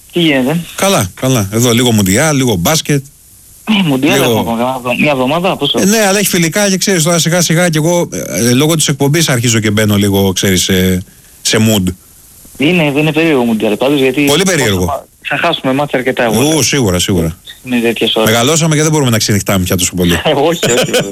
Τι γίνεται? Καλά, καλά. Εδώ λίγο μουντιάλ, λίγο μπάσκετ. Μουντιάλ έχουμε μια εβδομάδα, πόσο? Ναι, αλλά έχει φιλικά και ξέρεις τώρα σιγά σιγά και εγώ λόγω της εκπομπής αρχίζω και μπαίνω λίγο, ξέρεις, σε mood. Είναι περίεργο μουντιάλ πάντως, γιατί... Πολύ περίεργο. Θα χάσουμε μάτια αρκετά εγώ. Σίγουρα. Με τέτοιες ώρες. Μεγαλώσαμε και δεν μπορούμε να ξενυχτάμε πια τόσο πολύ. όχι.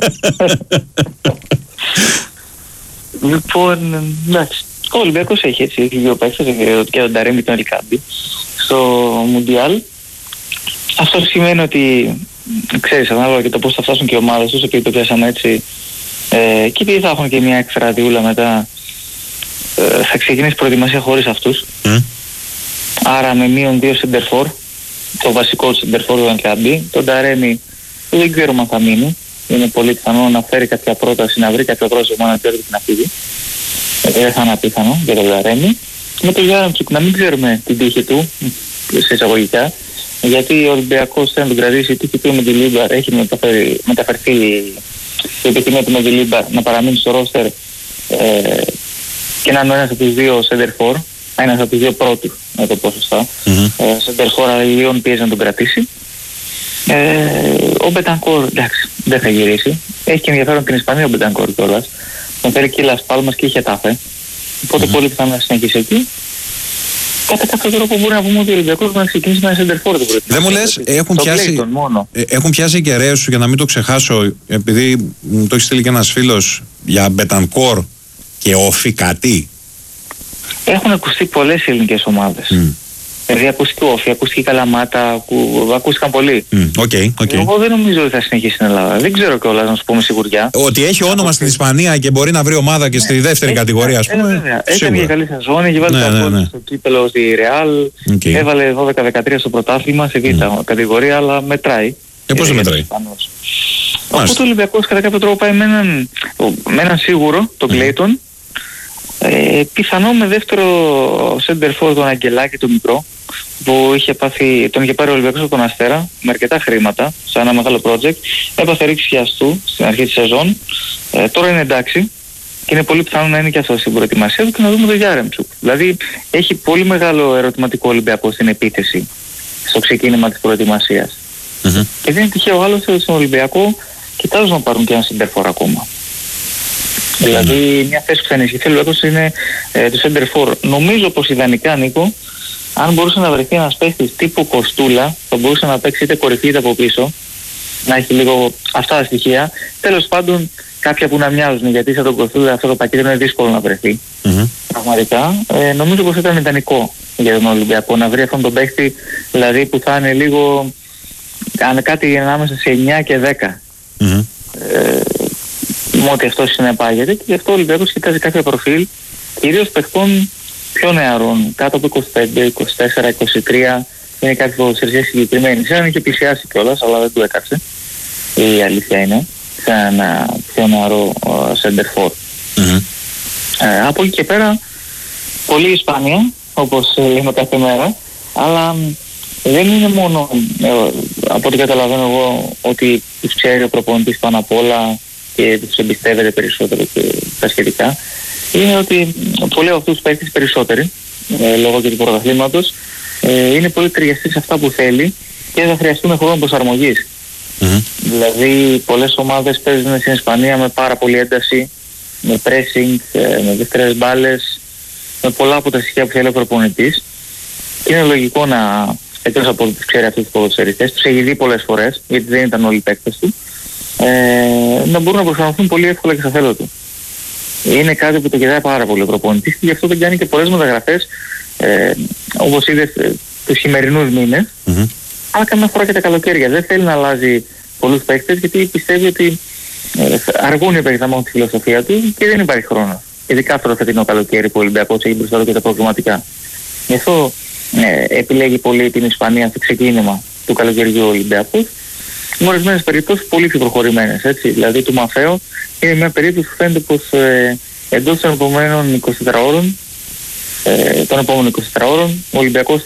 Λοιπόν, εντάξει. Ο Ολυμπιακός έχει έτσι δύο παίκτες και τον Ταρέμι τον Ελκάμπη στο Μουντιάλ. Αυτό σημαίνει ότι, ξέρεις, ανάλογα και το πώς θα φτάσουν και οι ομάδες τους, επειδή το πιάσαμε έτσι, και επειδή θα έχουν και μια εκστρατιούλα μετά, θα ξεκινήσει προετοιμασία χωρίς αυτούς. Άρα με μείον 2 center for, το βασικό center for τον Ελκάμπη. Τον Ταρέμι δεν ξέρουμε αν θα μείνει. Είναι πολύ πιθανό να φέρει κάποια πρόταση, να βρει κάποια πρόσωπο να πιέρδει την αφίδη. Δεν θα είναι απίθανο για τον Ταρέμι. Με τον Γιάρεμτσουκ να μην ξέρουμε την τύχη του, σε εισαγωγικά, γιατί ο Ολυμπιακός θέλει να τον κρατήσει, η τύχη του με τη Λίμπαρ έχει μεταφερθεί η επιθυμία του με τη Λίμπαρ να παραμείνει στο ρόστερ και να είναι ένας από τους δύο center for, ένας από τους δύο πρώτους, να το πω σωστά. Center for, αλλά λίγο πιέζει να τον κρατήσει. Ο Μπετανκόρ, εντάξει, δεν θα γυρίσει. Έχει και ενδιαφέρον την Ισπανία ο Μπετανκόρ κιόλας. Τον φέρει και η Λας Πάλμας και η Χετάφε. Οπότε πολύ πιθανό να συνεχίσει εκεί. Κατά κάποιο τρόπο μπορεί να πούμε ότι ο Ολυμπιακός να ξεκινήσει με ένα center for. Δεν μου λες, έχουν πιάσει και ρέες σου, για να μην το ξεχάσω, επειδή μου το έχει στείλει και ένας φίλος για Μπετανκόρ και Όφη. Έχουν ακουστεί πολλές ελληνικές ομάδες. Δηλαδή ακούστηκε ο Όφη, ακούστηκε η Καλαμάτα, ακούστηκαν πολλοί. Εγώ δεν νομίζω ότι θα συνεχίσει στην Ελλάδα. Δεν ξέρω κιόλας να σου πούμε σιγουριά. Ότι έχει όνομα στην Ισπανία και μπορεί να βρει ομάδα και στη δεύτερη κατηγορία, ας πούμε. Έκανε και καλή σεζόν, έχει βάλει τα γκολ στο κύπελο στη Ρεάλ, έβαλε 12-13 στο πρωτάθλημα, σε β' κατηγορία, αλλά μετράει. Πώς δεν μετράει? Οπότε ο Ολυμπιακός κατά κάποιο τρόπο πάει με έναν σίγουρο, τον Κλέιτον. Πιθανό με δεύτερο center for τον Αγγελάκη του μικρό, που τον είχε πάρει ο Ολυμπιακός από τον Αστέρα με αρκετά χρήματα σε ένα μεγάλο project. Έπαθε ρήξη χιαστού στην αρχή της σεζόν. Τώρα είναι εντάξει και είναι πολύ πιθανό να είναι και αυτό στην προετοιμασία του και να δούμε τον Γιάρεμτσουκ. Δηλαδή έχει πολύ μεγάλο ερωτηματικό Ολυμπιακό στην επίθεση στο ξεκίνημα της προετοιμασίας. Και δεν είναι τυχαίο άλλο στον Ολυμπιακό κοιτάζουν να πάρουν και ένα center for ακόμα. Δηλαδή μια θέση που θα ενισχυθεί ο Ολυμπιακός είναι το center for. Νομίζω πως ιδανικά, Νίκο, αν μπορούσε να βρεθεί ένας παίκτης τύπου Κοστούλα, θα μπορούσε να παίξει είτε κορυφή είτε από πίσω, να έχει λίγο αυτά τα στοιχεία. Τέλος πάντων, κάποια που να μοιάζουν, γιατί σαν τον Κοστούλα αυτό το πακέτο είναι δύσκολο να βρεθεί. Πραγματικά. Νομίζω πως ήταν ιδανικό για τον Ολυμπιακό να βρει αυτόν τον παίκτη, δηλαδή που θα είναι λίγο, αν κάτι ανάμεσα σε 9 και 10. Με ό,τι αυτό συνεπάγεται, και γι' αυτό ο Ολυμπιακός κοιτάζει κάποια προφίλ, κυρίως παιχτών πιο νεαρών, κάτω από 25, 24, 23, είναι κάτι ποδοσφαιριστές συγκεκριμένοι. Σαν είχε πλησιάσει κιόλας, αλλά δεν του έκαψε. Η αλήθεια είναι, σε ένα πιο νεαρό center for. Από εκεί και πέρα, πολύ Ισπανία, όπως λέμε κάθε μέρα, αλλά δεν είναι μόνο, από ό,τι καταλαβαίνω εγώ, ότι τους ξέρει ο προπονητής πάνω απ' όλα και τους εμπιστεύεται περισσότερο και τα σχετικά. Είναι ότι πολλοί από αυτούς τους παίκτες περισσότεροι, λόγω και του πρωταθλήματος, είναι πολύ ταιριαστοί σε αυτά που θέλει και θα χρειαστούν χρόνο προσαρμογής. Δηλαδή πολλές ομάδες παίζουν στην Ισπανία με πάρα πολύ ένταση, με pressing, με δεύτερες μπάλες, με πολλά από τα στοιχεία που θέλει ο προπονητής, και είναι λογικό να, εκτός από ότι τους ξέρει αυτούς τους ποδοσφαιριστές, τους έχει δει πολλές φορές, γιατί δεν ήταν όλοι οι παίκτες του, να μπορούν να προσαρμοστούν πολύ εύκολα και στα θέλω του. Είναι κάτι που το κοιτάει πάρα πολύ ο προπονητής και γι' αυτό δεν κάνει και πολλές μεταγραφές, όπως είδες τους χειμερινούς μήνες, αλλά καμιά φορά και τα καλοκαίρια. Δεν θέλει να αλλάζει πολλούς παίκτες, γιατί πιστεύει ότι αργούν οι παίκτες να μάθουν τη φιλοσοφία του και δεν υπάρχει χρόνο. Ειδικά αυτό το φετινό καλοκαίρι που ο Ολυμπιακός έχει μπροστά του και τα προβληματικά. Γι' αυτό επιλέγει πολύ την Ισπανία στο ξεκίνημα του καλοκαιριού ο Ολυμπιακός. Με ορισμένες περιπτώσεις πολύ πιο προχωρημένες, έτσι. Δηλαδή του Μαφέο είναι μια περίπτωση που φαίνεται πως εντός των επόμενων 24 ώρων, ο Ολυμπιακός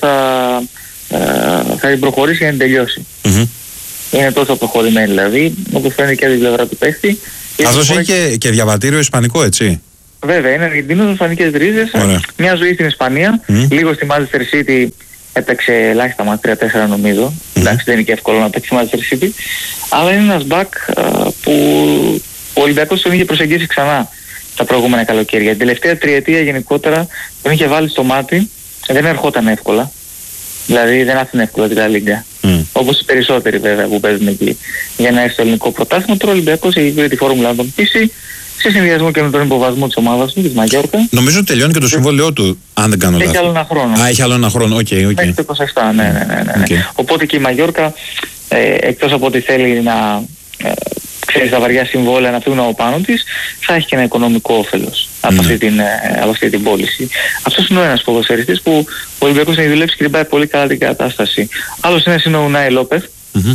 θα προχωρήσει για να τελειώσει. Είναι τόσο προχωρημένη, δηλαδή, όπως φαίνεται και από την πλευρά του παίχτη. Αυτός έχει και διαβατήριο ισπανικό, έτσι. Βέβαια, είναι Αργεντίνος με ισπανικές ρίζες, μια ζωή στην Ισπανία, λίγο στη Manchester City έπαιξε ελάχιστα μάτια, 3-4 νομίζω. Εντάξει, δεν είναι και εύκολο να παίξει Manchester City. Αλλά είναι ένας μπακ που ο Ολυμπιακός τον είχε προσεγγίσει ξανά τα προηγούμενα καλοκαίρια. Την τελευταία τριετία γενικότερα τον είχε βάλει στο μάτι, δεν ερχόταν εύκολα. Δηλαδή δεν άφηνε εύκολα την Λίγκα. Όπως οι περισσότεροι βέβαια που παίζουν εκεί για να έρθει στο ελληνικό πρωτάθλημα. Τώρα ο Ολυμπιακός έχει βρει τη φόρμουλα να τον πείσει σε συνδυασμό και με τον υποβασμό της ομάδας του, της Μαγιόρκα. Νομίζω ότι τελειώνει και το συμβόλαιό του, αν δεν κάνω λάθος. Έχει άλλο ένα χρόνο. Έχει άλλο ένα χρόνο, οκ. Μέχρι το 27, ναι. Okay. Οπότε και η Μαγιόρκα, εκτός από ότι θέλει να ξέρει τα βαριά συμβόλαια να φύγουν από πάνω της, θα έχει και ένα οικονομικό όφελος από αυτή την πώληση. Αυτός είναι ο ένας ποδοσφαιριστής που ο Ολυμπιακός έχει δουλέψει και την πάει πολύ καλά την κατάσταση. Άλλος ένας είναι ο Ουνάι Λόπεθ.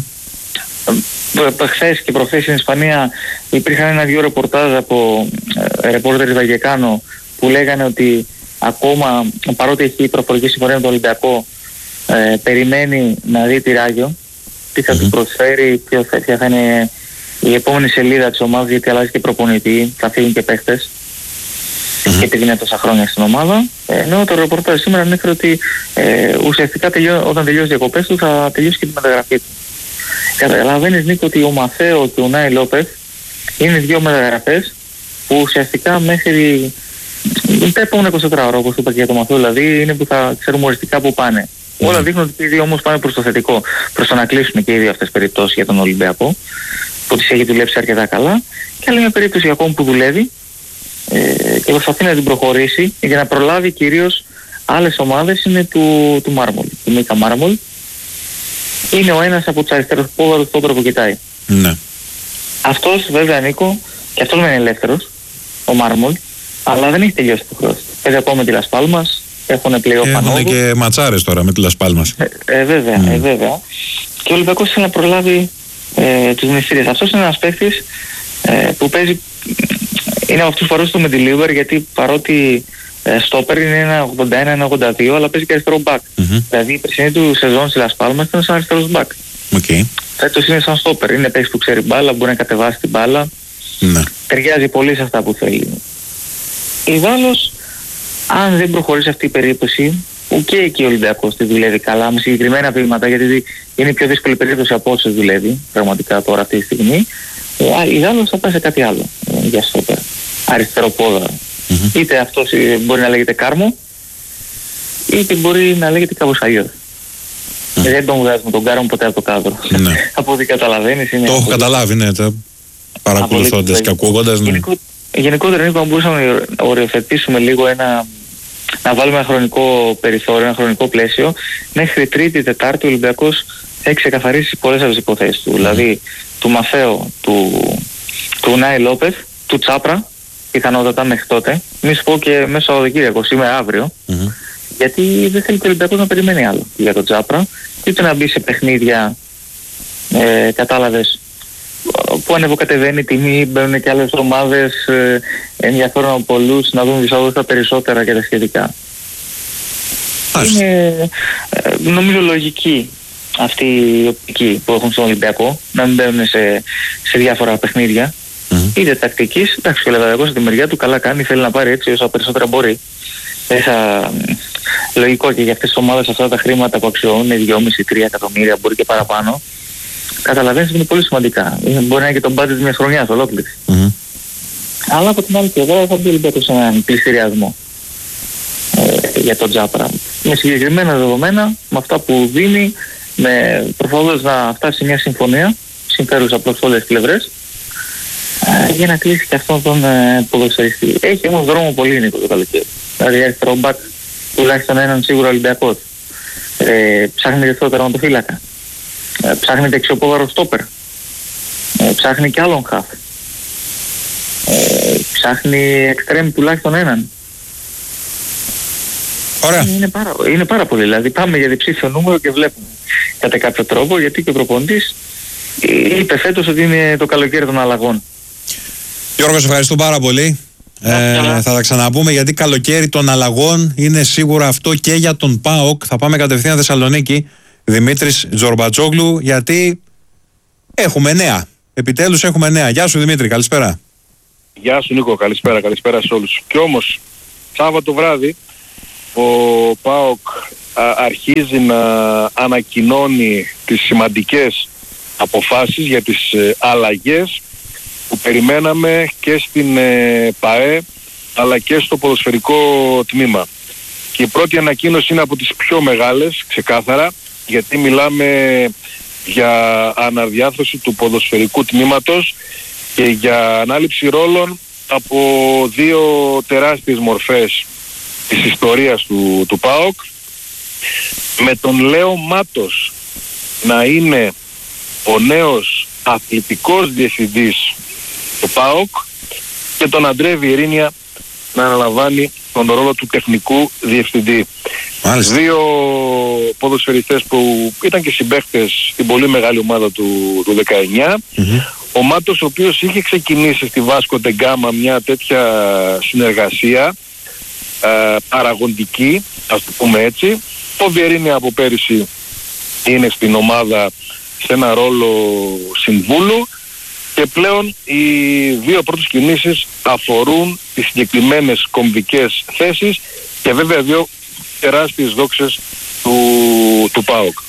Χθες και προχθές στην Ισπανία υπήρχαν ένα-δυο ρεπορτάζ από ρεπόρτερ Βαγεκάνο που λέγανε ότι ακόμα παρότι έχει προφορική συμφωνία με τον Ολυμπιακό, περιμένει να δει τη Ράγιο, τι θα του προσφέρει, ποια θα είναι η επόμενη σελίδα της ομάδας, γιατί αλλάζει και προπονητή, θα φύγουν και παίχτες και επειδή είναι τόσα χρόνια στην ομάδα. Ενώ το ρεπορτάζ σήμερα ανέφερε ότι ουσιαστικά όταν τελειώσει διακοπές του θα τελειώσει και τη μεταγραφή του. Καταλαβαίνεις, Νίκο, ότι ο Μαθαίο και ο Ουνάι Λόπεθ είναι δύο μεταγραφές που ουσιαστικά μέχρι τα επόμενα 24 ώρα, όπως είπα και για το Μαθαίο, δηλαδή είναι που θα ξέρουμε οριστικά που πάνε. Όλα δείχνουν ότι οι δύο όμως πάνε προς το θετικό, προς το να κλείσουν και οι δύο αυτές περιπτώσεις για τον Ολυμπιακό, που τις έχει δουλέψει αρκετά καλά. Και άλλη μια περίπτωση ακόμα που δουλεύει και προσπαθεί να την προχωρήσει για να προλάβει κυρίως άλλες ομάδες είναι του Μάρμολ, του Μίκα Μάρμολ. Είναι ο ένας από τους αριστερούς πόδαρους που κοιτάει. Ναι. Αυτός βέβαια, Νίκο, και αυτός είναι ελεύθερος, ο Μάρμολ, αλλά δεν έχει τελειώσει το χρόνο. Παίζει ακόμα με τη Λας Πάλμας, έχουν play-off Έχουν και ματσάρες τώρα με τη Λας Πάλμας. Βέβαια. Και ο Ολυμπιακός θέλει να προλάβει τους μυστήρες. Αυτός είναι ένας παίκτης που παίζει, είναι από αυτούς που αρρώσουν με τη Λίβερ, γιατί παρότι στόπερ είναι ένα 81-1-82, αλλά παίζει και αριστερό μπακ. Δηλαδή η περσινή του σεζόν στη Λας Πάλμας ήταν σαν αριστερός μπακ. Φέτος είναι σαν στόπερ, είναι παίκτης που ξέρει μπάλα, μπορεί να κατεβάσει την μπάλα. Ταιριάζει πολύ σε αυτά που θέλει. Ιδάλλως, αν δεν προχωρήσει αυτή η περίπτωση, και εκεί ο Ολυμπιακός τη δουλεύει καλά, με συγκεκριμένα βήματα, γιατί είναι η πιο δύσκολη περίπτωση από όσες δουλεύει πραγματικά τώρα αυτή τη στιγμή. Ιδάλλως θα πάει σε κάτι άλλο για στόπερ, αριστεροπόδαρο. Είτε αυτός μπορεί να λέγεται Κάρμο, είτε μπορεί να λέγεται κάπως αλλιώς. Δεν τον βγάζουμε τον Κάρμο ποτέ από το κάδρο. Από ό,τι καταλαβαίνεις. Το έχω καταλάβει, ναι, παρακολουθώντας και ακούγοντας. Γενικότερα, Νίκο, αν μπορούσαμε να οριοθετήσουμε λίγο να βάλουμε ένα χρονικό περιθώριο, ένα χρονικό πλαίσιο, μέχρι Τρίτη, Τετάρτη ο Ολυμπιακός έχει ξεκαθαρίσει πολλές από τις υποθέσεις του. Δηλαδή, του Μαθαίο, του Ουνάι Λόπεθ, του Τσάπρα, πιθανότατα μέχρι τότε. Μη σου πω και μέσα Σαββατοκύριακο, σήμερα αύριο, γιατί δεν θέλει και ο Ολυμπιακός να περιμένει άλλο για τον Τσάπρα, είτε να μπει σε παιχνίδια, κατάλαβες, που ανεβοκατεβαίνει η τιμή, μπαίνουν και άλλες ομάδες, ενδιαφέρον από πολλούς να δουν δισόδοστα περισσότερα και τα σχετικά. Είναι νομίζω λογική αυτή η οπτική που έχουν στον Ολυμπιακό, να μην μπαίνουν σε διάφορα παιχνίδια. Είτε τακτικής, εντάξει, και ο Ολυμπιακός στη μεριά του καλά κάνει, θέλει να πάρει έτσι όσο περισσότερα μπορεί. Λογικό και για αυτές τις ομάδες αυτά τα χρήματα που αξιώνουν 2,5-3 εκατομμύρια, μπορεί και παραπάνω. Καταλαβαίνεις ότι είναι πολύ σημαντικά. Μπορεί να είναι και το budget μιας χρονιάς ολόκληρης. Αλλά από την άλλη πλευρά θα μπει ο Ολυμπιακός σε έναν πληστηριασμό για τον Τσάπρα. Με συγκεκριμένα δεδομένα, με αυτά που δίνει, με προφανώς να φτάσει σε μια συμφωνία συμφέρουσα προς όλες τις πλευρές, για να κλείσει και αυτόν τον ποδοσφαιριστή. Έχει όμως δρόμο πολύ, Νίκο, το καλοκαίρι. Δηλαδή αριστερό μπακ, τουλάχιστον έναν σίγουρο Ολυμπιακός. Ψάχνει αριστερό τερματοφύλακα. Ψάχνει δεξιοπόδαρο στόπερ. Ψάχνει και άλλον χαφ. Ψάχνει εξτρέμ τουλάχιστον έναν. Ωραία. Είναι πάρα πολύ. Δηλαδή πάμε για διψήφιο νούμερο και βλέπουμε κατά κάποιο τρόπο, γιατί και ο προπονητής είπε φέτος ότι είναι το καλοκαίρι των αλλαγών. Γιώργο, σε ευχαριστώ πάρα πολύ. Θα τα ξαναπούμε, γιατί καλοκαίρι των αλλαγών είναι σίγουρα αυτό και για τον ΠΑΟΚ. Θα πάμε κατευθείαν Θεσσαλονίκη. Δημήτρης Τζορμπατσόγλου, γιατί έχουμε νέα. Επιτέλους έχουμε νέα. Γεια σου Δημήτρη, καλησπέρα. Γεια σου Νίκο, καλησπέρα σε όλους. Και όμως, Σάββατο βράδυ, ο ΠΑΟΚ αρχίζει να ανακοινώνει τις σημαντικές αποφάσεις για τις αλλαγές που περιμέναμε και στην ΠΑΕ αλλά και στο ποδοσφαιρικό τμήμα. Και η πρώτη ανακοίνωση είναι από τις πιο μεγάλες, ξεκάθαρα, γιατί μιλάμε για αναδιάρθρωση του ποδοσφαιρικού τμήματος και για ανάληψη ρόλων από δύο τεράστιες μορφές της ιστορίας του ΠΑΟΚ, με τον Λέο Μάτος να είναι ο νέος αθλητικός διευθυντής του ΠΑΟΚ και τον Αντρέ Βιερίνια να αναλαμβάνει τον ρόλο του τεχνικού διευθυντή. Μάλιστα. Δύο ποδοσφαιριστές που ήταν και συμπαίκτες στην πολύ μεγάλη ομάδα του 19. Ο Μάτος, ο οποίος είχε ξεκινήσει στη Βάσκο ντε Γκάμα μια τέτοια συνεργασία παραγοντική, ας το πούμε έτσι. Ο Βιερίνια από πέρυσι είναι στην ομάδα σε ένα ρόλο συμβούλου και πλέον οι δύο πρώτες κινήσεις αφορούν τις συγκεκριμένες κομβικές θέσεις και βέβαια δύο τεράστιες δόξες του ΠΑΟΚ.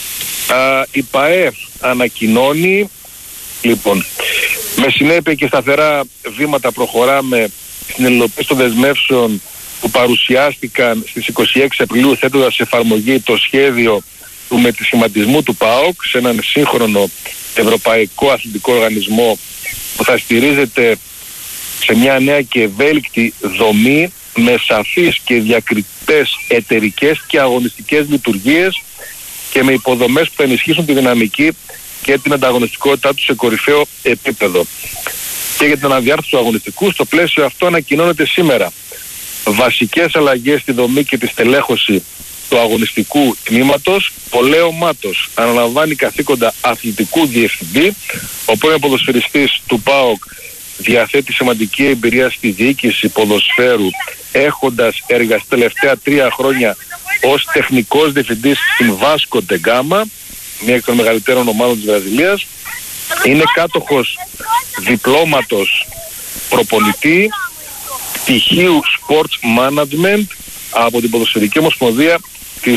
Η ΠΑΕ ανακοινώνει, λοιπόν, με συνέπεια και σταθερά βήματα προχωράμε στην υλοποίηση των δεσμεύσεων που παρουσιάστηκαν στις 26 Απριλίου, θέτοντας σε εφαρμογή το σχέδιο του μετασχηματισμού του ΠΑΟΚ σε έναν σύγχρονο ευρωπαϊκό αθλητικό οργανισμό που θα στηρίζεται σε μια νέα και ευέλικτη δομή με σαφείς και διακριτές εταιρικές και αγωνιστικές λειτουργίες και με υποδομές που θα ενισχύσουν τη δυναμική και την ανταγωνιστικότητά του σε κορυφαίο επίπεδο. Και για την αναδιάρθρωση του αγωνιστικού, στο πλαίσιο αυτό ανακοινώνεται σήμερα βασικές αλλαγές στη δομή και τη στελέχωση του αγωνιστικού τμήματος. Ο Λέο Μάτος αναλαμβάνει καθήκοντα αθλητικού διευθυντή. Ο πρώην ποδοσφαιριστής του ΠΑΟΚ διαθέτει σημαντική εμπειρία στη διοίκηση ποδοσφαίρου, έχοντας εργαστεί τελευταία 3 χρόνια ως τεχνικός διευθυντής στην Βάσκο ντε Γκάμα, μία εκ των μεγαλύτερων ομάδων της Βραζιλίας. Είναι κάτοχος διπλώματος προπονητή, πτυχίου Sports Management από την Ποδοσφαιρική Ομοσπονδία της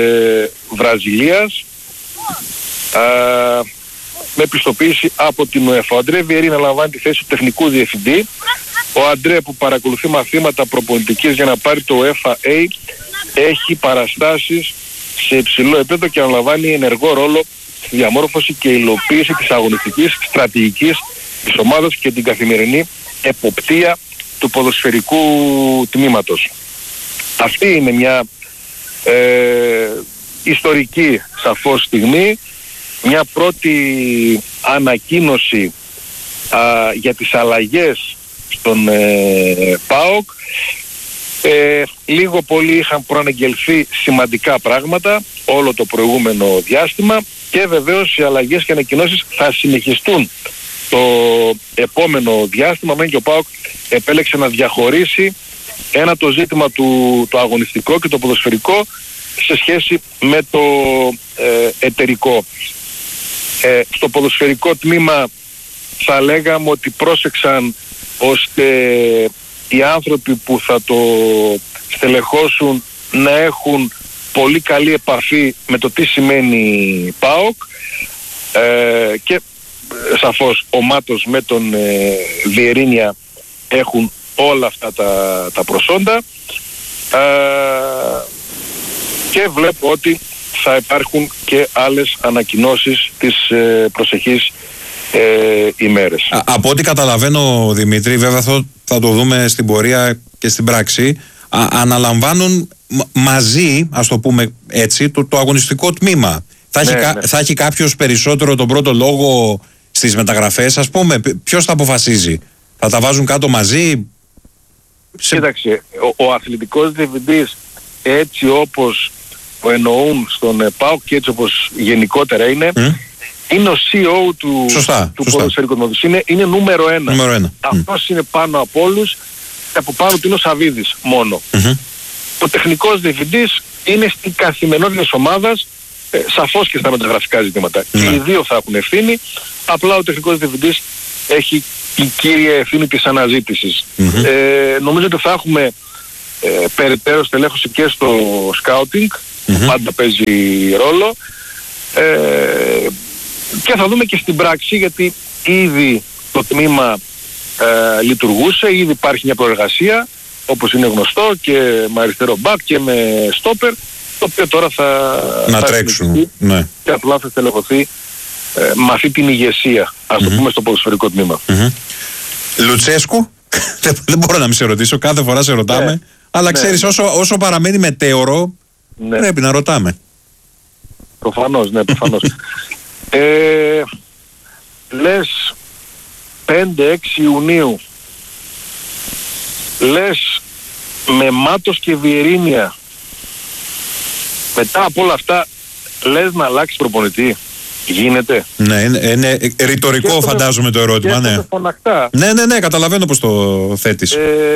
Βραζιλίας, με επιστοποίηση από την UEFA. Ο Αντρέ Βιερίνια λαμβάνει τη θέση του τεχνικού διευθυντή. Ο Αντρέ, που παρακολουθεί μαθήματα προπονητικής για να πάρει το UEFA A, έχει παραστάσεις σε υψηλό επίπεδο και αναλαμβάνει ενεργό ρόλο στη διαμόρφωση και υλοποίηση της αγωνιστικής στρατηγικής της ομάδας και την καθημερινή εποπτεία του ποδοσφαιρικού τμήματος. Αυτή είναι μια ιστορική σαφώς στιγμή, μια πρώτη ανακοίνωση για τις αλλαγές στον ΠΑΟΚ. Λίγο πολύ είχαν προαναγγελθεί σημαντικά πράγματα όλο το προηγούμενο διάστημα και βεβαίως οι αλλαγές και ανακοινώσεις θα συνεχιστούν το επόμενο διάστημα, μέχρι και ο ΠΑΟΚ επέλεξε να διαχωρίσει ένα το ζήτημα το αγωνιστικό και το ποδοσφαιρικό σε σχέση με το εταιρικό. Στο ποδοσφαιρικό τμήμα θα λέγαμε ότι πρόσεξαν ώστε οι άνθρωποι που θα το στελεχώσουν να έχουν πολύ καλή επαφή με το τι σημαίνει ΠΑΟΚ, και σαφώς ο Μάτος με τον Βιερίνια έχουν όλα αυτά τα προσόντα, και βλέπω ότι θα υπάρχουν και άλλες ανακοινώσεις τις προσεχείς ημέρες. Από ό,τι καταλαβαίνω, Δημήτρη, βέβαια αυτό θα το δούμε στην πορεία και στην πράξη, αναλαμβάνουν μαζί, ας το πούμε έτσι, το αγωνιστικό τμήμα. Θα έχει κάποιος περισσότερο τον πρώτο λόγο στις μεταγραφές, ας πούμε? Ποιος θα αποφασίζει? Θα τα βάζουν κάτω μαζί? Κοίταξε, ο αθλητικός διευθυντής, έτσι όπως το εννοούν στον ΠΑΟΚ και έτσι όπως γενικότερα είναι ο CEO του ποδοσφαιρικού τμήματος. Είναι νούμερο 1. Αυτός είναι πάνω από όλους, και από πάνω του είναι ο Σαβίδης μόνο. Ο τεχνικός διευθυντής είναι στην καθημερινότητα της ομάδας, σαφώς και στα μεταγραφικά ζητήματα. Και οι δύο θα έχουν ευθύνη, απλά ο τεχνικός διευθυντής έχει την κύρια ευθύνη της αναζήτησης. Νομίζω ότι θα έχουμε περαιτέρω στελέχωση και στο scouting, πάντα παίζει ρόλο, και θα δούμε και στην πράξη, γιατί ήδη το τμήμα λειτουργούσε, ήδη υπάρχει μια προεργασία όπως είναι γνωστό και με αριστερό μπακ και με στόπερ, το οποίο τώρα θα τρέξουν, ναι. Και απλά θα στελεχωθεί με αυτή την ηγεσία, ας το πούμε, στο ποδοσφαιρικό τμήμα. Λουτσέσκου, δεν μπορώ να μην σε ρωτήσω, κάθε φορά σε ρωτάμε, αλλά ξέρεις, όσο παραμένει μετέωρο, πρέπει να ρωτάμε. Προφανώς, ναι, προφανώς. Λες 5-6 Ιουνίου, λες με Μάτος και Βιερίνια, μετά από όλα αυτά λες να αλλάξει προπονητή? Γίνεται? Ναι, είναι ρητορικό, φαντάζομαι το ερώτημα. Ναι. Ναι, καταλαβαίνω πως το θέτεις.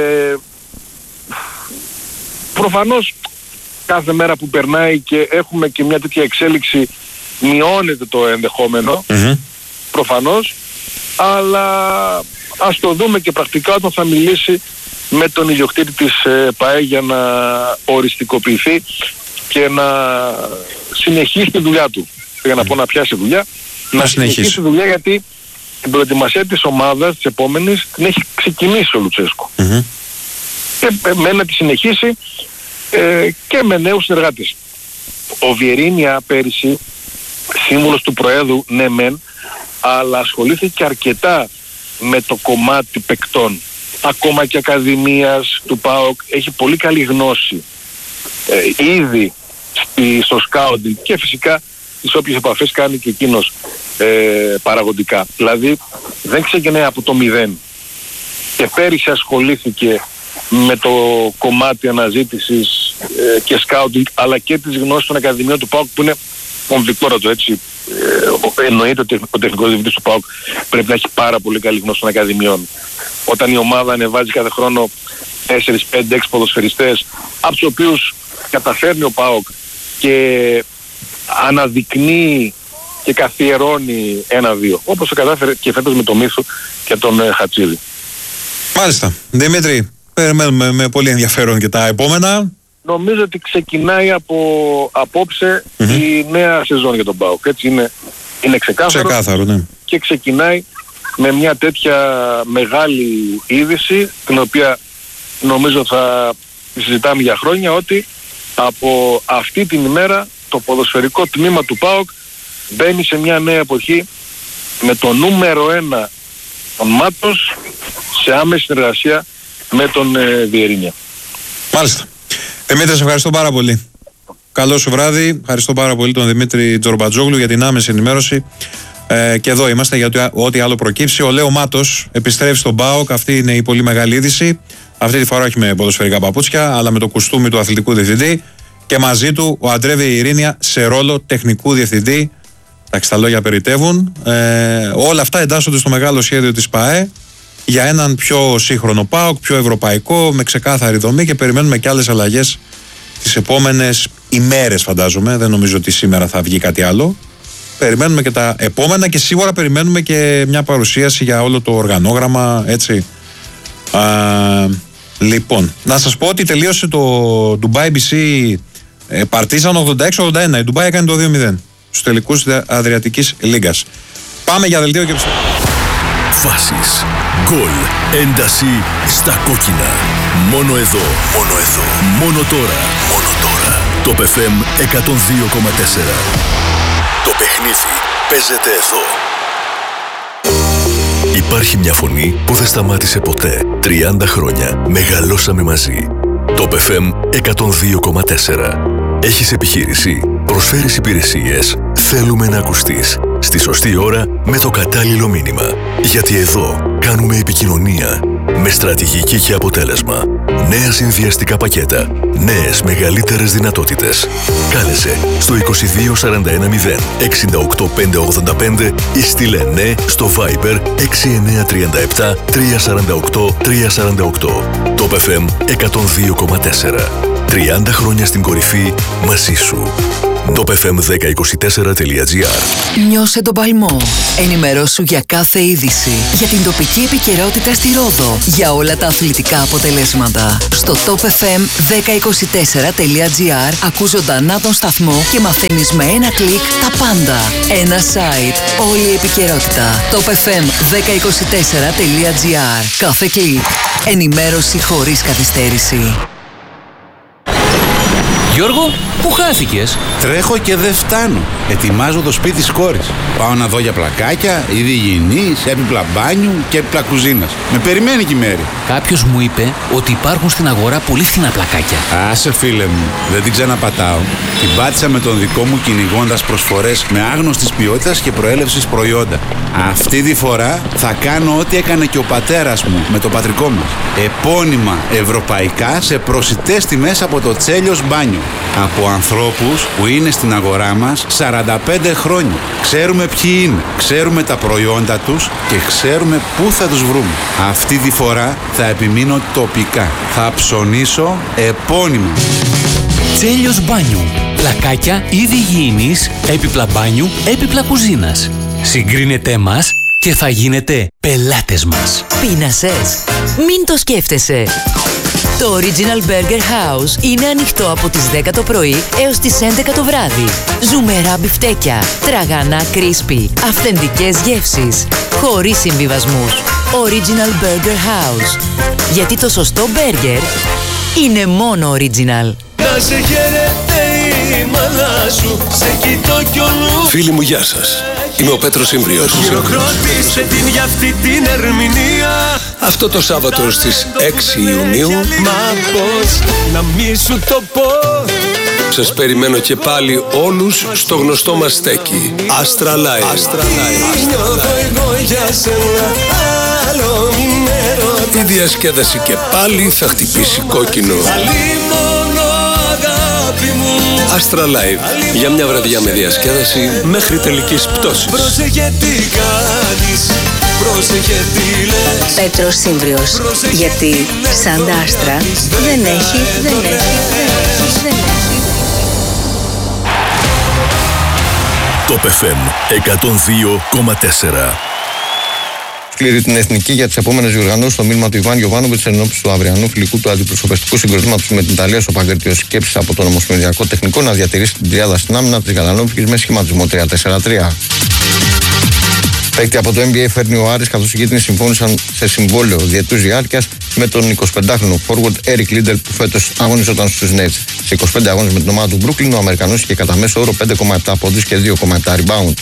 Προφανώς κάθε μέρα που περνάει και έχουμε και μια τέτοια εξέλιξη, μειώνεται το ενδεχόμενο, προφανώς, αλλά ας το δούμε και πρακτικά όταν θα μιλήσει με τον ιδιοκτήτη της ΠΑΕ για να οριστικοποιηθεί και να συνεχίσει τη δουλειά του. Για να πω να πιάσει δουλειά, να συνεχίσει τη δουλειά, γιατί την προετοιμασία της ομάδας της επόμενης την έχει ξεκινήσει ο Λουτσέσκου. Και με να τη συνεχίσει και με νέους συνεργάτες. Ο Βιερίνια πέρυσι, σύμβουλος του Προέδρου, ναι μεν, αλλά ασχολήθηκε αρκετά με το κομμάτι παικτών. Ακόμα και ακαδημίας του ΠΑΟΚ, έχει πολύ καλή γνώση ήδη στο σκάουντινγκ και φυσικά τις όποιες επαφές κάνει και εκείνος παραγωγικά. Δηλαδή δεν ξεκινάει από το μηδέν. Και πέρυσι ασχολήθηκε με το κομμάτι αναζήτησης και σκάουντινγκ, αλλά και τις γνώσεις των ακαδημιών του ΠΑΟΚ, που είναι κομβικόρατο, έτσι. Εννοείται ότι ο τεχνικός διευθυντής του ΠΑΟΚ πρέπει να έχει πάρα πολύ καλή γνώση των ακαδημιών. Όταν η ομάδα ανεβάζει κάθε χρόνο 4, 5, 6 ποδοσφαιριστές, από τους οποίους καταφέρνει ο ΠΑΟΚ και αναδεικνύει και καθιερώνει 1-2, όπως το κατάφερε και φέτος με το Μίθο και τον Χατσίδη. Μάλιστα. Δημήτρη, περιμένουμε με πολύ ενδιαφέρον και τα επόμενα. Νομίζω ότι ξεκινάει από απόψε η νέα σεζόν για τον ΠΑΟΚ. Έτσι είναι ξεκάθαρο, ναι. Και ξεκινάει με μια τέτοια μεγάλη είδηση, την οποία νομίζω θα συζητάμε για χρόνια, ότι από αυτή την ημέρα το ποδοσφαιρικό τμήμα του ΠΑΟΚ μπαίνει σε μια νέα εποχή με το νούμερο 1 τον Μάτος σε άμεση συνεργασία με τον Βιερίνια. Μάλιστα. Δημήτρη, σε ευχαριστώ πάρα πολύ. Καλό σου βράδυ. Ευχαριστώ πάρα πολύ τον Δημήτρη Τζορμπατζόγλου για την άμεση ενημέρωση. Και εδώ είμαστε για ό,τι άλλο προκύψει. Ο Λέο Μάτος επιστρέφει στον ΠΑΟΚ. Αυτή είναι η πολύ μεγάλη είδηση. Αυτή τη φορά όχι με ποδοσφαιρικά παπούτσια, αλλά με το κουστούμι του αθλητικού διευθυντή. Και μαζί του ο Αντρέ Βιερίνια σε ρόλο τεχνικού διευθυντή. Εντάξει, τα λόγια περιτεύουν. Όλα αυτά εντάσσονται στο μεγάλο σχέδιο της ΠΑΕ για έναν πιο σύγχρονο ΠΑΟΚ, πιο ευρωπαϊκό, με ξεκάθαρη δομή, και περιμένουμε και άλλες αλλαγές τις επόμενες ημέρες, φαντάζομαι. Δεν νομίζω ότι σήμερα θα βγει κάτι άλλο. Περιμένουμε και τα επόμενα και σίγουρα περιμένουμε και μια παρουσίαση για όλο το οργανόγραμμα, έτσι. Λοιπόν, να σας πω ότι τελείωσε το Dubai BC Παρτίζαν 86-81. Η Dubai έκανε το 2-0 στους τελικούς Αδριατικής Λίγκας. Πάμε για δελτίο και φάσεις, γκολ, ένταση στα κόκκινα. Μόνο εδώ, μόνο εδώ, μόνο τώρα, μόνο τώρα. Το FM 102,4. Το παιχνίδι παίζεται εδώ. Υπάρχει μια φωνή που δεν σταμάτησε ποτέ. 30 χρόνια μεγαλώσαμε μαζί. Το FM 102,4. Έχεις επιχείρηση, προσφέρεις υπηρεσίες, θέλουμε να ακουστείς. Στη σωστή ώρα με το κατάλληλο μήνυμα. Γιατί εδώ κάνουμε επικοινωνία με στρατηγική και αποτέλεσμα. Νέα συνδυαστικά πακέτα. Νέες μεγαλύτερες δυνατότητες. Κάλεσε στο 22410 68585 ή στείλε ναι στο Viber 6937 348 348. Το FM 102,4. 30 χρόνια στην κορυφή μαζί σου. Το topfm1024.gr. Νιώσε τον παλμό. Ενημερώσου για κάθε είδηση. Για την τοπική επικαιρότητα στη Ρόδο. Για όλα τα αθλητικά αποτελέσματα. Στο topfm1024.gr ακούς ζωντανά τον σταθμό και μαθαίνεις με ένα κλικ τα πάντα. Ένα site. Όλη η επικαιρότητα. topfm1024.gr. Κάθε κλικ. Ενημέρωση χωρίς καθυστέρηση. Γιώργο, πού χάθηκες? Τρέχω και δεν φτάνω. Ετοιμάζω το σπίτι της κόρης. Πάω να δω για πλακάκια, είδη υγιεινής, έπιπλα μπάνιου και έπιπλα κουζίνας. Με περιμένει και η Μέρη. Κάποιος μου είπε ότι υπάρχουν στην αγορά πολύ φθηνά πλακάκια. Άσε φίλε μου, δεν την ξαναπατάω. Την πάτησα με τον δικό μου κυνηγώντας προσφορές με άγνωστης ποιότητας και προέλευσης προϊόντα. Αυτή τη φορά θα κάνω ό,τι έκανε και ο πατέρας μου με το πατρικό μας. Επώνυμα ευρωπαϊκά σε προσιτές τιμές από το Τσέλιος Μπάνιο. Από ανθρώπους που είναι στην αγορά μας 45 χρόνια. Ξέρουμε ποιοι είναι, ξέρουμε τα προϊόντα τους και ξέρουμε πού θα τους βρούμε. Αυτή τη φορά θα επιμείνω τοπικά. Θα ψωνίσω επώνυμα. Τσέλιος Μπάνιου. Πλακάκια είδη υγιεινής, έπιπλα μπάνιου, έπιπλα κουζίνας. Συγκρίνετε μας και θα γίνετε πελάτες μας. Πείνασες? Μην το σκέφτεσαι. Το Original Burger House είναι ανοιχτό από τις 10 το πρωί έως τις 11 το βράδυ. Ζουμερά μπιφτέκια, τραγανά crispy, αυθεντικές γεύσεις, χωρίς συμβιβασμούς. Original Burger House. Γιατί το σωστό μπέργκερ είναι μόνο original. Να σε χαίρεται η μάνα σου, σε κοιτώ κι ολού. Φίλοι μου, γεια σας. Είμαι ο Πέτρος Ήμβριος. Χειροκρότησε την για αυτή την ερμηνεία. Αυτό το Σάββατο στις 6 Ιουνίου. Μα πώς να μη σου το πω. Σας περιμένω και πάλι όλους στο γνωστό μας στέκι. Άστρα Live. Νιώθω εγώ για σένα, άλλο μην ερωτάς. Η διασκέδαση και πάλι θα χτυπήσει κόκκινο. Άστρα Live. Για μια βραδιά με διασκέδαση μέχρι τελικής πτώσης. Πρόσεχε τι κάνεις, πρόσεχε τι λες. Πέτρος Ήμβριος. Γιατί σαν τα άστρα δεν έχει. Top FM 102,4. Σκληρή την εθνική για τις επόμενες διοργανώσεις στο μήνυμα του Ιβάν Γιοβάνοβιτς ενώπιση του αυριανού φιλικού του αντιπροσωπευτικού συγκροτήματος με την Ιταλία στο Παγκρατίο. Σκέψεις από τον Ομοσπονδιακό Τεχνικό να διατηρήσει την τριάδα στην άμυνα της Γαλανόπικης με σχηματισμό 3-4-3. Παίκτη από το NBA φέρνει ο Άρης, καθώς οι γείτονες συμφώνησαν σε συμβόλαιο διετούς διάρκειας με τον 25χρονο forward Eric Liddell που φέτος αγωνιζόταν στους Nets. Σε 25 αγώνες με την ομάδα του Brooklyn, ο Αμερικανός είχε κατά μέσο όρο 5,7 πόντους και 2,7 rebound.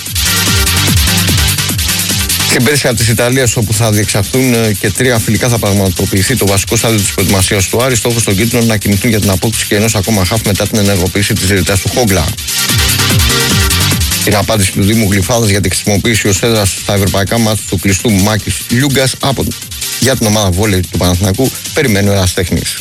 Στην Πέρσια της Ιταλίας, όπου θα διεξαχθούν και 3 φιλικά, θα πραγματοποιηθεί το βασικό στάδιο της προετοιμασίας του Άρη. Στόχος των κίτρινων να κινηθούν για την απόκτηση και ενός ακόμα χαφ μετά την ενεργοποίηση της ρητάς του Χόγκλα. Την απάντηση του Δήμου Γλυφάδας για την χρησιμοποίηση ως έδρας στα ευρωπαϊκά μάτια του κλειστού Μάκης Λιούγκας για την ομάδα βόλεϊ του Παναθηναϊκού περιμένει ο ερασιτέχνης.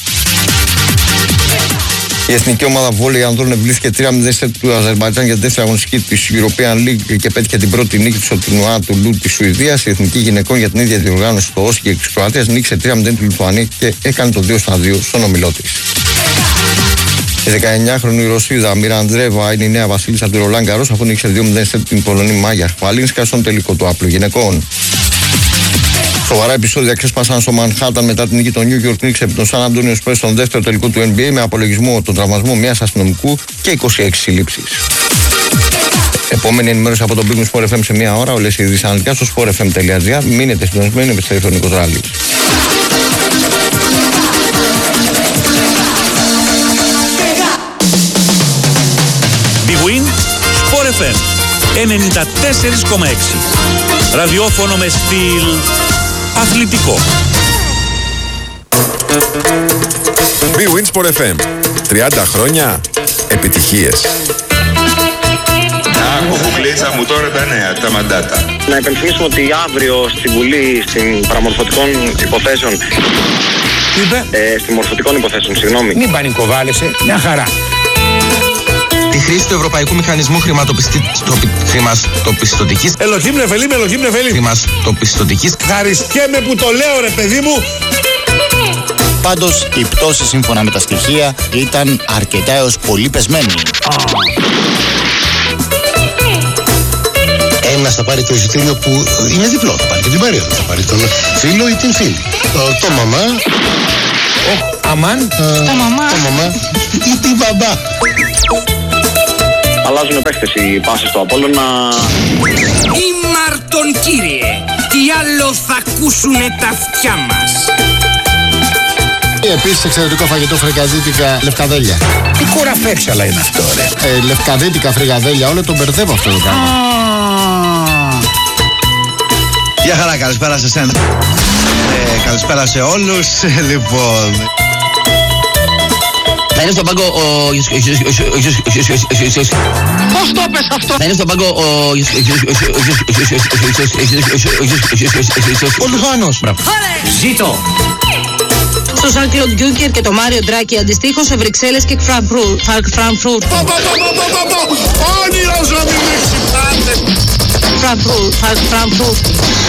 Η εθνική ομάδα βόλεϊ ανδρών ευλήθηκε 3-0 σετ του Αζερμπαϊτζάν για τη δεύτερη αγωνιστική της European League και πέτυχε την πρώτη νίκη του στο τουρνουά του Λου της Σουηδίας. Η εθνική γυναικών για την ίδια διοργάνωση στο Όσκι της Κροατίας νίκησε 3-0 τη Λιθουανία και έκανε το 2-2 στον ομιλό της. Η 19χρονη Ρωσίδα Μίρα Αντρέβα είναι η νέα βασίλισσα του Ρολάν Γκαρός, αφού νίκησε 2-0 σετ την Πολωνή Μάγια Χβαλίνσκα στον τελικό του άπλου γυναικών. Σοβαρά επεισόδια ξέσπασαν στο Μανχάταν μετά την νίκη των New York Knicks επί των San Antonio Spurs στον δεύτερο τελικό του NBA με απολογισμό τον τραυματισμό μιας αστυνομικού και 26 συλλήψεις. Επόμενη ενημέρωση από τον Big Sport FM σε μία ώρα. Όλες οι ειδήσεις αναλυτικά στο sportfm.gr. Μείνετε συντονισμένοι με το Νίκος Ράλης. Big Win Sport FM 94,6. Ραδιόφωνο με στυλ αθλητικό. Big Win Sport FM. 30 χρόνια επιτυχίες. Άκου κουκλίτσα μου τώρα τα νέα, τα μαντάτα. Να υπενθυμίσουμε ότι αύριο στη Βουλή στην παραμορφωτικών υποθέσεων. Στη μορφωτικών υποθέσεων, συγγνώμη. Μην πανικοβάλλεσαι, μια χαρά. Τη χρήση του Ευρωπαϊκού Μηχανισμού Χρηματοπιστωτικής. Ελοχήμ νεφελίμ. Χρηματοπιστωτικής. Χαριστιέμαι που το λέω, ρε παιδί μου. Πάντως η πτώση σύμφωνα με τα στοιχεία ήταν αρκετά έως πολύ πεσμένη. θα πάρει το εισιτήριο που είναι διπλό. Θα πάρει και την παρέα. Θα πάρει τον φίλο ή την φίλη. Το μαμά. Αμάν. Το μαμά. Ή την μπαμπά. Αλλάζουν παίχτες οι πάσες στο Απόλλωνα. Ή Μάρτον κύριε, τι άλλο θα ακούσουνε τα αυτιά μας. Επίσης εξαιρετικό φαγητό φρικαδίτικα λευκαδέλια. Τι κουραφέξαλα είναι αυτό ρε. Λευκαδίτικα φρικαδέλια, όλο το μπερδεύω αυτό το πράγμα. Γεια χαρά, καλησπέρα σε εσένα. Καλησπέρα σε όλους. Λοιπόν, θα είναι στον πάγκο ο... Πώς το πες αυτό? Θα είναι στον πάγκο ο... Ο Λουθάνος. Ζήτω! Στο Σαν Κλοντ Γιούνκερ και το Μάριο Ντράκη αντιστοίχως σε Βρυξέλλες και Φραγκφούρτ. Όνειρο ζωή με ξυπνάτε. Φραγκφούρτ.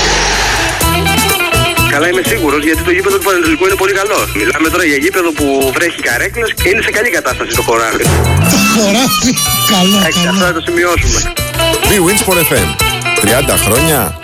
Καλά, είμαι σίγουρος γιατί το γήπεδο του Πανετολικού είναι πολύ καλό. Μιλάμε τώρα για γήπεδο που βρέχει καρέκλας και είναι σε καλή κατάσταση το χωράφι. Το χωράφι, καλό. Αυτό θα το σημειώσουμε. Bwin Sport FM. 30 χρόνια